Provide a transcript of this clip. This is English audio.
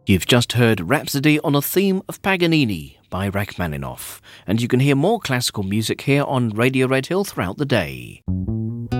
You've just heard Rhapsody on a Theme of Paganini by Rachmaninoff, and you can hear more classical music here on Radio Red Hill throughout the day.